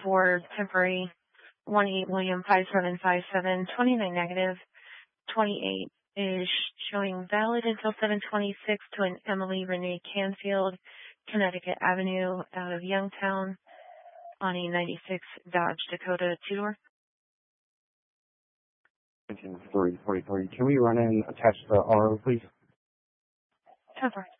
for temporary 18 William 5757, 29 negative, 28 is showing valid until 726 to an Emily Renee Canfield, Connecticut Avenue out of Youngtown on a 96 Dodge Dakota two-door. 343. Can we run in attach the RO, please? 10-4.